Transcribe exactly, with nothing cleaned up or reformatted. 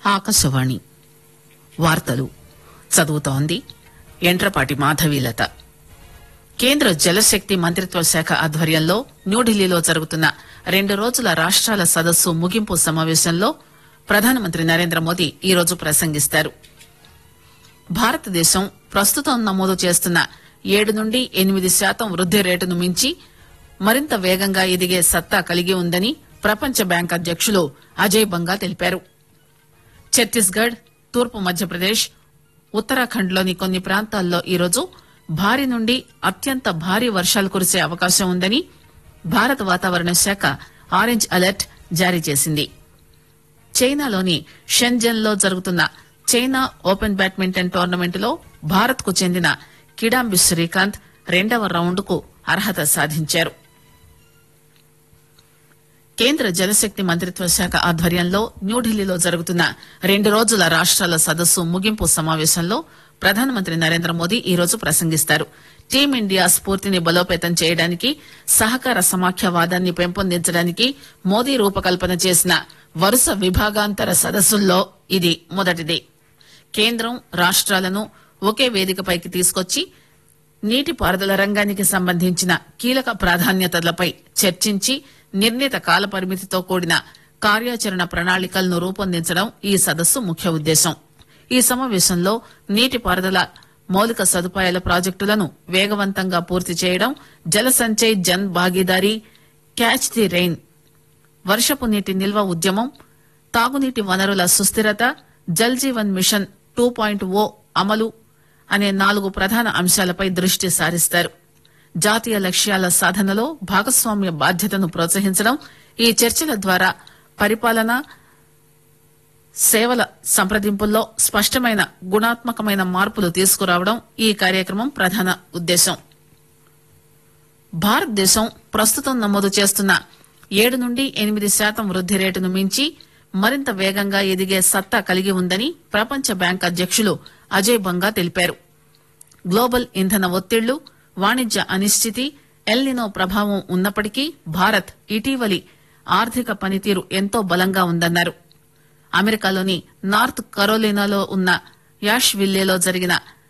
ఆకాశవాణి వార్తలు చదువుతోంది ఎంట్రపాటి మాధవీలత. కేంద్ర జలశక్తి మంత్రిత్వ శాఖ ఆధ్వర్యంలో న్యూఢిల్లీలో జరుగుతున్న రెండు రోజుల రాష్ట్రాల సదస్సు ముగింపు సమావేశంలో ప్రధానమంత్రి నరేంద్ర మోదీ ఈరోజు ప్రసంగిస్తారు. భారతదేశం ప్రస్తుతం నమోదు చేస్తున్న ఏడు నుండి ఎనిమిది శాతం వృద్ది రేటును మించి మరింత వేగంగా ఎదిగే సత్తా కలిగి ఉందని ప్రపంచ బ్యాంక్ అధ్యకులు అజయ్ బంగా తెలిపారు. ఛత్తీస్గఢ్, తూర్పు మధ్యప్రదేశ్, ఉత్తరాఖండ్ లోని కొన్ని ప్రాంతాల్లో ఈరోజు భారీ నుండి అత్యంత భారీ వర్షాలు కురిసే అవకాశం ఉందని భారత వాతావరణ శాఖ ఆరెంజ్ అలర్ట్ జారీ చేసింది. చైనాలోని షెన్జెన్ లో జరుగుతున్న చైనా ఓపెన్ బ్యాడ్మింటన్ టోర్నమెంట్ లో భారత్ కు చెందిన కిడాంబి శ్రీకాంత్ రెండవ రౌండ్ కు అర్హత సాధించారు. కేంద్ర జలశక్తి మంత్రిత్వ శాఖ ఆధ్వర్యంలో న్యూఢిల్లీలో జరుగుతున్న రెండు రోజుల రాష్ట్రాల సదస్సు ముగింపు సమావేశంలో ప్రధానమంత్రి నరేంద్ర మోదీ ఈరోజు ప్రసంగిస్తారు. టీమిండియా స్ఫూర్తిని బలోపేతం చేయడానికి, సహకార సమాఖ్యవాదాన్ని పెంపొందించడానికి మోదీ రూపకల్పన చేసిన వరుస విభాగాంతర సదస్సుల్లో ఇది మొదటిది. కేంద్రం రాష్ట్రాలను ఒకే వేదికపైకి తీసుకొచ్చి నీటిపారుదల రంగానికి సంబంధించిన కీలక ప్రాధాన్యతలపై చర్చించి నిర్ణీత కాలపరిమితితో కూడిన కార్యాచరణ ప్రణాళికలను రూపొందించడం ఈ సదస్సు ముఖ్య ఉద్దేశం. ఈ సమావేశంలో నీటిపారుదల మౌలిక సదుపాయాల ప్రాజెక్టులను వేగవంతంగా పూర్తి చేయడం, జల Sanchay Jan Bhagidari, catch the rain, వర్షపు నీటి నిల్వ ఉద్యమం, తాగునీటి వనరుల సుస్థిరత, Jal Jeevan machine two point ఓ అమలు అనే నాలుగు ప్రధాన అంశాలపై దృష్టి సారిస్తారు. జాతీయ లక్ష్యాల సాధనలో భాగస్వామ్య బాధ్యతను ప్రోత్సహించడం, ఈ చర్చల ద్వారా పరిపాలన, సేవల సంప్రదింపుల్లో స్పష్టమైన గుణాత్మకమైన మార్పులు తీసుకురావడం ఈ కార్యక్రమం ప్రధాన ఉద్దేశం. భారతదేశం ప్రస్తుతం నమోదు చేస్తున్న ఏడు నుండి ఎనిమిది శాతం వృద్ది రేటును మించి మరింత వేగంగా ఎదిగే సత్తా కలిగి ఉందని ప్రపంచ బ్యాంక్ అధ్యకులు అజయ్ బంగా తెలిపారు. గ్లోబల్ ఇంధన ఒత్తిళ్లు, వాణిజ్య అనిశ్చితి, ఎల్నినో ప్రభావం ఉన్నప్పటికీ భారత్ ఇటీవలి ఆర్థిక పనితీరు ఎంతో బలంగా ఉందన్నారు. అమెరికాలోని నార్త్ కరోలినాలో ఉన్న యాష్ విల్లేలో జరిగిన